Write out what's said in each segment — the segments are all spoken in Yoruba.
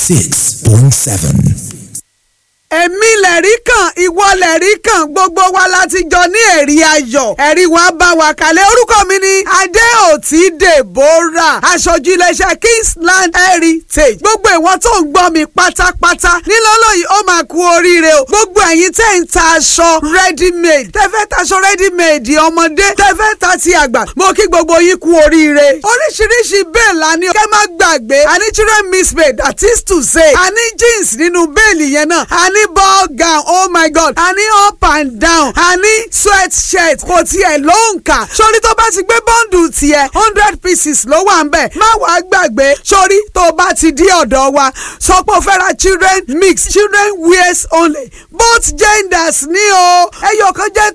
96.7. èmi lẹ̀rí kan ìwọ lẹ̀rí kan gbogbo wa láti jọ ní ẹ̀rí ayọ̀ ẹ̀rí wa bá wa kalẹ̀ orúkọ mi ni Adéòtí Deborah aṣojú iléeṣẹ́ Kingsland Heritage gbogbo ìwọ tó ń gbọ́ mi pátápátá nílọ́lọ́ yìí ó máa kú oríire o gbogbo ẹ̀yin tẹ́ ń ta aṣọ ready made tẹ́ fẹ́ taṣọ ready made ọmọdé tẹ́ fẹ́ ta ti àgbà mo kí gbogbo yín kú oríire oríṣiríṣi bẹ́ẹ̀ la ní kẹ́ má gbàgbé a ní children mismade that is to say a ní jeans nínú bẹ́ẹ̀lì yẹn náà a ní ball gown oh my god a ní up and down a ní sweat shirt kò tiẹ̀ ló ń kà sórí tó bá ti gbé bọ́ǹdù tiẹ̀ 100 pieces ló wà ń bẹ̀ má wàá gbàgbé sórí tó bá ti dí ọ̀dọ̀ wa sọ pé o fẹ́ ra children mix children wears only both genders ní o ẹyọ kan jẹ́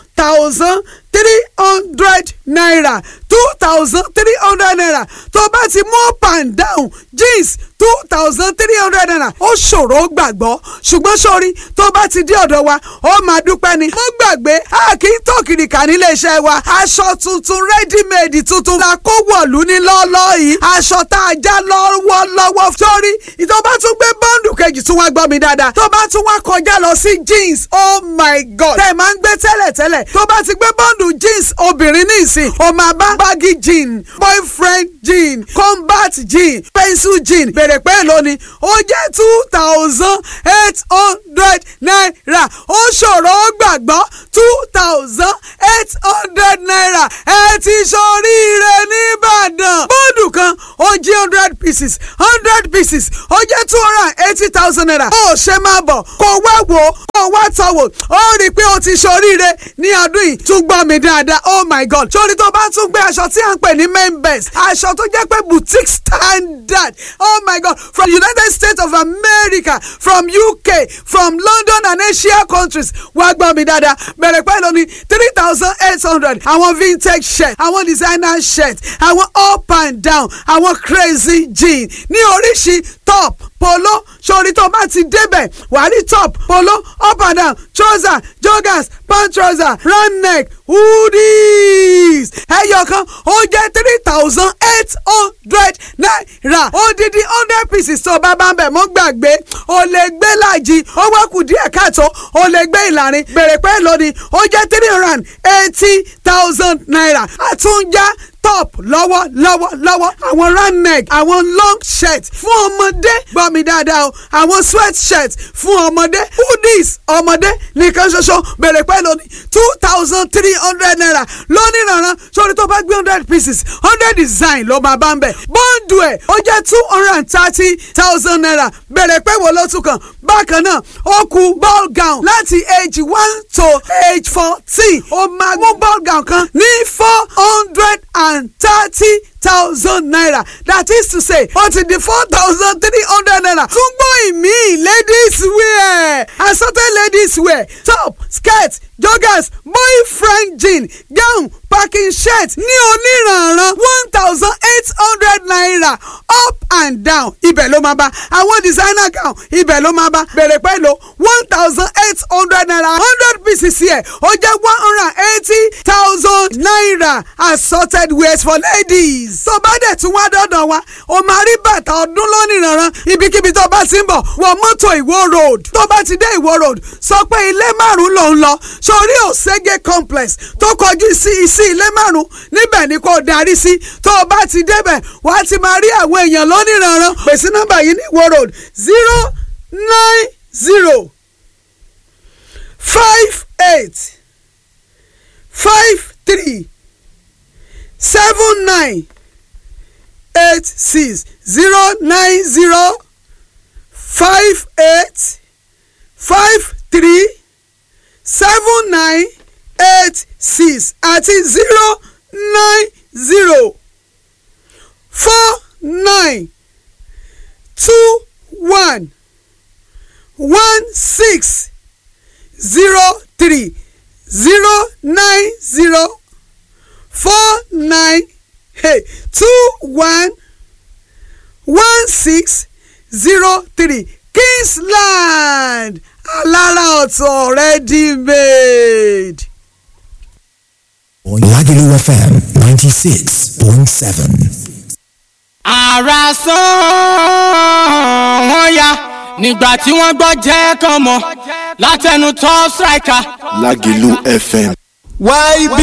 2,300 naira 2,300 naira tó bá ti mú up and down jeans 2,300 naira ó ṣòro gbàgbọ́ ṣùgbọ́n sórí tó bá ti dé ọ̀dọ̀ wa ó máa dúpẹ́ ni mo gbàgbé a kì í tó kìrìkà nílé iṣẹ́ wa aṣọ tuntun ready made tuntun la kó wọ̀lú ní lọ́ọ́lọ́ yìí aṣọ tá a já lọ́wọ́lọ́wọ́ sórí tó bá tún gbé bọ́ǹdù kejì tún wá gbọ́ mi dáadáa tó bá tún wá kọjá lọ sí jeans oh my god tẹ̀ máa ń gbé tẹ́lẹ̀tẹ́lẹ̀ tó bá ti gbé bọ́ǹdù jeans obìnrin ní ìsìn ó máa bá baggy jean boyfriend jean combat jean pencil jean bèrè pé lónìí ó jẹ́ 2,800 naira ó ṣòro gbàgbọ́ 2,800 naira ẹ ti ṣoríire nìbàdàn bọ́ọ̀dù kan ó jẹ́ 100 pieces 100 pieces ó jẹ́ 280,000 naira ó ṣe máa bọ̀ kó wá wò kó wá tọ̀wò ó rí i pé ó ti ṣoríire ní ọdún yìí tún gbọ́ mi dáadáa oh my god sórí tó bá tún gbé aṣọ tí à ń pè ní main best aṣọ tó jẹ́ pé boutique standard oh my god from United States of America from UK from London and Asia countries wá gbọ́ mi dáadáa bẹ̀rẹ̀ pẹ́ lónìí 3,800 àwọn vintage shirt àwọn designer shirt àwọn up and down àwọn crazy jean ní oríṣi top polo sórí tó bá ti débẹ̀ wà ní top polo up and down trouser joggers pant trouser round neck hoodies ẹyọkan ó jẹ́ 3,800 naira odidi 100 pieces tó bá ń bẹ̀ mọ́ gbàgbé o lè gbé láàjì ó wá kù díẹ̀ káàtó o lè gbé ìlàrin bèrè pé lónìí ó jẹ́ 380,000 naira àtúnjá top lọ́wọ́ àwọn round neck àwọn long shirt fún ọmọdé gbọ́ mi dáadáa o àwọn sweat shirt fún ọmọdé hoodies ọmọdé nìkan ṣoṣo bèrè pẹ́ lónìí 2,300 naira lónìí rànran sórí tó bá gbé 100 pieces 100 design ló máa bá ń bẹ̀ bọ́ǹdù ẹ̀ ó jẹ́ 230,000 naira bèrè pẹ́ wo ló tún kàn bákan náà ó kù ball gown láti age 1 to age 14 ó máa mú ball gown kan ní 430,000 naira that is to say ó ti di 4,300 naira tún gbọ́ ìmí ladies wear assorted ladies wear top skirt joggers boyfriend jean gown packing shirt ní oníranran 1,800 naira up and down ibẹ̀ ló máa bá àwọn designer gown ibẹ̀ ló máa bá bèrè pẹ̀lú 1,800 naira 100 pieces here ó jẹ́ 180,000 naira assorted wears for ladies. tó bá dẹ̀ tún wá dọ́dọ̀ wa o máa rí bàtà ọdún lóníranran ibikíbi tó bá ti ń bọ̀ wọ mọ́tò Ìwó road tó bá ti dé Ìwó road sọ pé ilé márùn-ún ló ń lọ sórí Òṣègé complex tó kọjú sí ilé márùn-ún níbẹ̀ ni kò darí sí tó o bá ti débẹ̀ wà á ti máa rí àwọn èèyàn lóníranran pèsè nọ́mbà yìí ní Ìwó road 090 58 53 79 86 090 58 53 79 86 àti 090 49 21 16 03 090 49 21 1603 Kingsland alára ọ̀tọ̀ ready made. Lagelu FM 96.7. Ara sán nígbà tí wọ́n gbọ́ jẹ́ kàn mọ́ látẹnu Top Striker. Lágìlú FM. YB